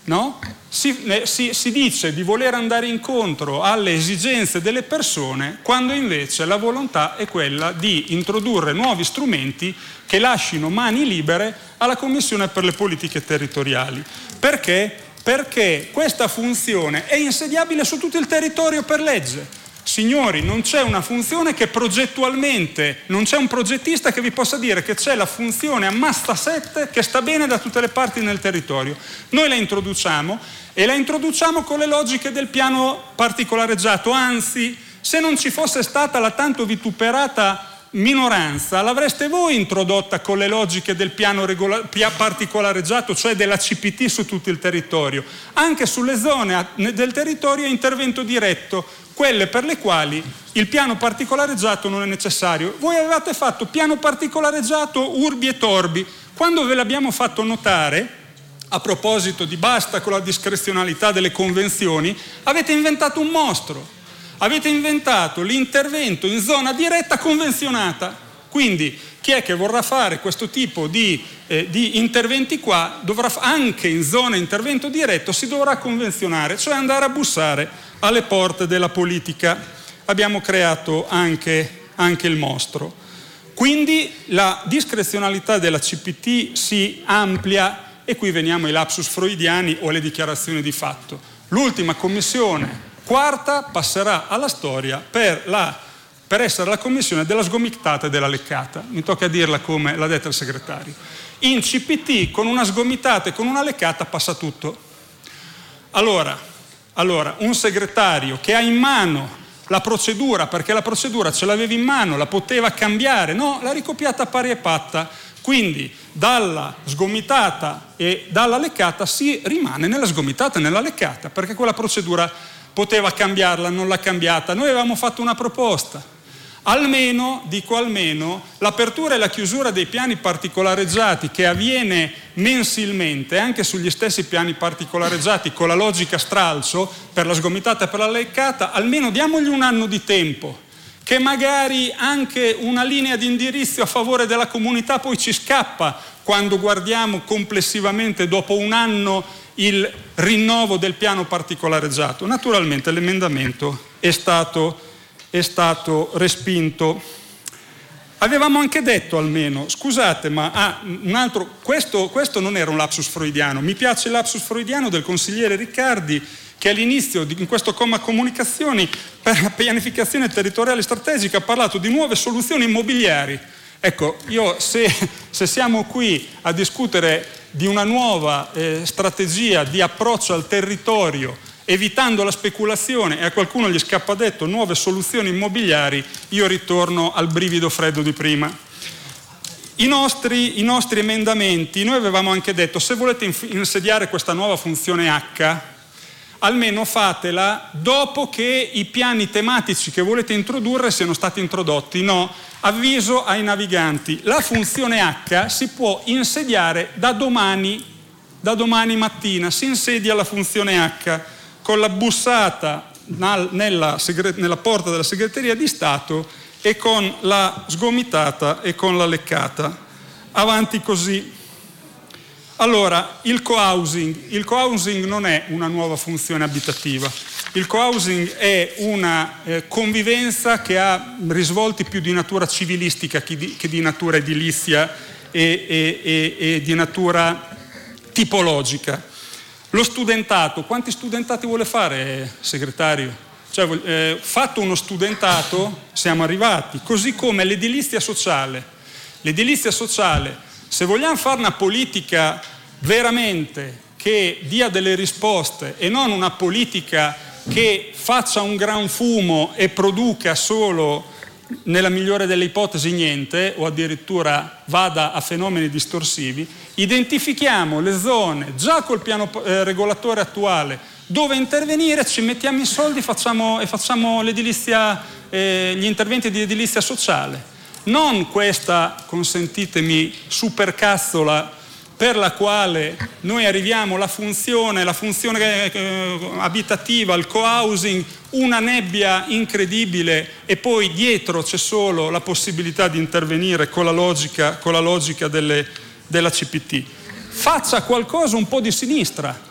no? Si dice di voler andare incontro alle esigenze delle persone, quando invece la volontà è quella di introdurre nuovi strumenti che lasciano mani libere alla Commissione per le politiche territoriali. Perché? Perché questa funzione è insediabile su tutto il territorio per legge. Signori, non c'è una funzione che progettualmente, non c'è un progettista che vi possa dire che c'è la funzione ammassa 7 che sta bene da tutte le parti nel territorio. Noi la introduciamo e la introduciamo con le logiche del piano particolareggiato, anzi, se non ci fosse stata la tanto vituperata minoranza, l'avreste voi introdotta con le logiche del piano particolareggiato, cioè della CPT su tutto il territorio. Anche sulle zone del territorio è intervento diretto, quelle per le quali il piano particolareggiato non è necessario. Voi avevate fatto piano particolareggiato urbi e torbi. Quando ve l'abbiamo fatto notare, a proposito di basta con la discrezionalità delle convenzioni, avete inventato un mostro. Avete inventato l'intervento in zona diretta convenzionata. Quindi chi è che vorrà fare questo tipo di interventi qua, anche in zona intervento diretto si dovrà convenzionare, cioè andare a bussare alle porte della politica. Abbiamo creato anche il mostro. Quindi la discrezionalità della CPT si amplia e qui veniamo ai lapsus freudiani o alle dichiarazioni di fatto. L'ultima commissione, quarta, passerà alla storia per essere la commissione della sgomitata e della leccata. Mi tocca dirla come l'ha detta il segretario. In CPT con una sgomitata e con una leccata passa tutto. Allora, un segretario che ha in mano la procedura, perché la procedura ce l'aveva in mano, la poteva cambiare, no, l'ha ricopiata pari e patta. Quindi dalla sgomitata e dalla leccata si rimane nella sgomitata e nella leccata, perché quella procedura poteva cambiarla, non l'ha cambiata. Noi avevamo fatto una proposta. Almeno, l'apertura e la chiusura dei piani particolareggiati che avviene mensilmente, anche sugli stessi piani particolareggiati con la logica stralcio, per la sgomitata e per la leccata, almeno diamogli un anno di tempo, che magari anche una linea di indirizzo a favore della comunità poi ci scappa quando guardiamo complessivamente dopo un anno il rinnovo del piano particolareggiato. Naturalmente l'emendamento è stato respinto. Avevamo anche detto almeno, scusate, ma un altro, questo non era un lapsus freudiano, mi piace il lapsus freudiano del consigliere Riccardi che all'inizio in questo comma comunicazioni per la pianificazione territoriale strategica ha parlato di nuove soluzioni immobiliari. Ecco, io se siamo qui a discutere di una nuova strategia di approccio al territorio, evitando la speculazione, e a qualcuno gli scappa detto nuove soluzioni immobiliari, io ritorno al brivido freddo di prima. I nostri emendamenti, noi avevamo anche detto, se volete insediare questa nuova funzione H, almeno fatela dopo che i piani tematici che volete introdurre siano stati introdotti. No, avviso ai naviganti, la funzione H si può insediare da domani mattina, si insedia la funzione H con la bussata nella porta della segreteria di Stato e con la sgomitata e con la leccata. Avanti così. Allora, il co-housing non è una nuova funzione abitativa. Il co-housing è una convivenza che ha risvolti più di natura civilistica che di natura edilizia e di natura tipologica. Lo studentato, quanti studentati vuole fare, segretario? Cioè, fatto uno studentato siamo arrivati, così come l'edilizia sociale. L'edilizia sociale, se vogliamo fare una politica veramente che dia delle risposte e non una politica che faccia un gran fumo e produca solo, nella migliore delle ipotesi, niente, o addirittura vada a fenomeni distorsivi, identifichiamo le zone già col piano regolatore attuale dove intervenire, ci mettiamo i soldi e facciamo l'edilizia, gli interventi di edilizia sociale. Non questa, consentitemi, supercazzola per la quale noi arriviamo la funzione abitativa, il co-housing, una nebbia incredibile e poi dietro c'è solo la possibilità di intervenire con la logica della CPT. Faccia qualcosa un po' di sinistra,